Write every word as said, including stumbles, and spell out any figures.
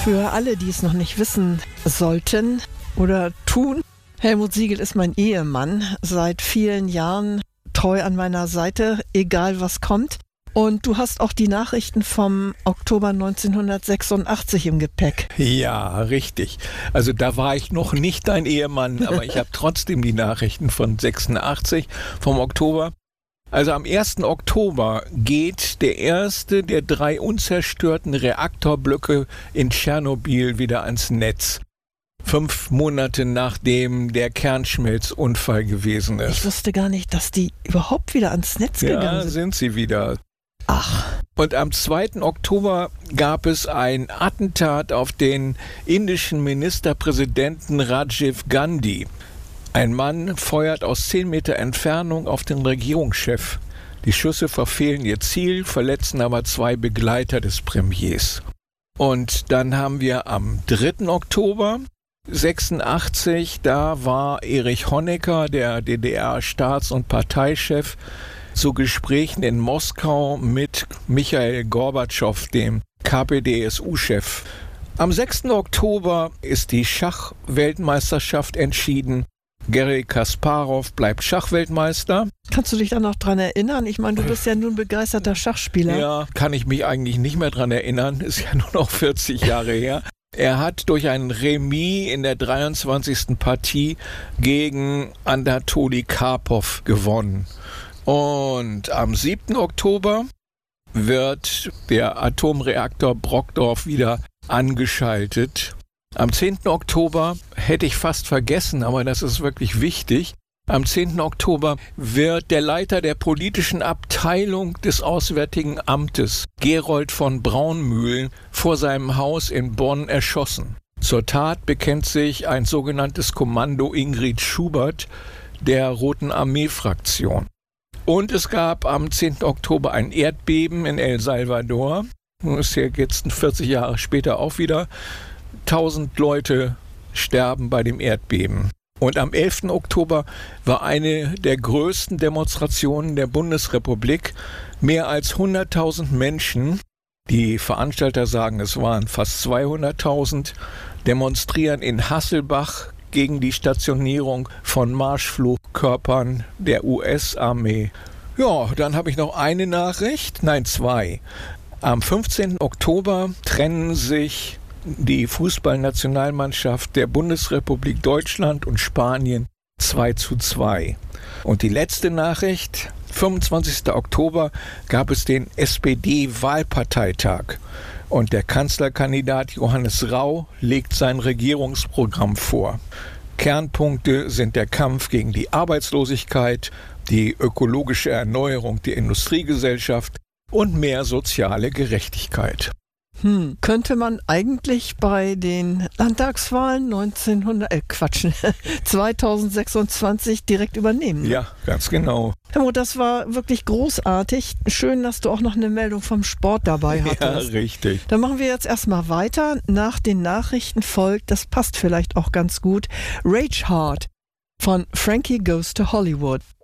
Für alle, die es noch nicht wissen sollten oder tun, Helmut Siegel ist mein Ehemann, seit vielen Jahren treu an meiner Seite, egal was kommt. Und du hast auch die Nachrichten vom Oktober neunzehnhundertsechsundachtzig im Gepäck. Ja, richtig. Also da war ich noch nicht dein Ehemann, aber ich habe trotzdem die Nachrichten von sechsundachtzig, vom Oktober. Also am ersten Oktober geht der erste der drei unzerstörten Reaktorblöcke in Tschernobyl wieder ans Netz. Fünf Monate nachdem der Kernschmelzunfall gewesen ist. Ich wusste gar nicht, dass die überhaupt wieder ans Netz gegangen sind. Ja, sind sie wieder. Ach. Und am zweiten Oktober gab es ein Attentat auf den indischen Ministerpräsidenten Rajiv Gandhi. Ein Mann feuert aus zehn Meter Entfernung auf den Regierungschef. Die Schüsse verfehlen ihr Ziel, verletzen aber zwei Begleiter des Premiers. Und dann haben wir am dritten Oktober sechsundachtzig, da war Erich Honecker, der D D R-Staats- und Parteichef, zu Gesprächen in Moskau mit Michail Gorbatschow, dem K P D S U-Chef. Am sechsten Oktober ist die Schachweltmeisterschaft entschieden. Garry Kasparow bleibt Schachweltmeister. Kannst du dich da noch dran erinnern? Ich meine, du bist ja nun begeisterter Schachspieler. Ja, kann ich mich eigentlich nicht mehr dran erinnern. Ist ja nur noch vierzig Jahre her. Er hat durch ein Remis in der dreiundzwanzigsten Partie gegen Anatoli Karpov gewonnen. Und am siebten Oktober wird der Atomreaktor Brockdorf wieder angeschaltet. Am zehnten Oktober hätte ich fast vergessen, aber das ist wirklich wichtig. Am zehnten Oktober wird der Leiter der politischen Abteilung des Auswärtigen Amtes, Gerold von Braunmühl, vor seinem Haus in Bonn erschossen. Zur Tat bekennt sich ein sogenanntes Kommando Ingrid Schubert der Roten Armee-Fraktion. Und es gab am zehnten Oktober ein Erdbeben in El Salvador. Das ist ja jetzt vierzig Jahre später auch wieder. Tausend Leute sterben bei dem Erdbeben. Und am elften Oktober war eine der größten Demonstrationen der Bundesrepublik. Mehr als hunderttausend Menschen, die Veranstalter sagen, es waren fast zweihunderttausend, demonstrieren in Hasselbach gegen die Stationierung von Marschflugkörpern der U S-Armee. Ja, dann habe ich noch eine Nachricht, nein zwei. Am fünfzehnten Oktober trennen sich die Fußballnationalmannschaft der Bundesrepublik Deutschland und Spanien zwei zu zwei. Und die letzte Nachricht, fünfundzwanzigsten Oktober gab es den S P D-Wahlparteitag. Und der Kanzlerkandidat Johannes Rau legt sein Regierungsprogramm vor. Kernpunkte sind der Kampf gegen die Arbeitslosigkeit, die ökologische Erneuerung der Industriegesellschaft und mehr soziale Gerechtigkeit. Hm, könnte man eigentlich bei den Landtagswahlen neunzehnhundert, äh Quatsch, zweitausendsechsundzwanzig direkt übernehmen? Ja, ganz genau. Helmut, das war wirklich großartig. Schön, dass du auch noch eine Meldung vom Sport dabei hattest. Ja, richtig. Dann machen wir jetzt erstmal weiter. Nach den Nachrichten folgt, das passt vielleicht auch ganz gut, Rage Hard von Frankie Goes to Hollywood.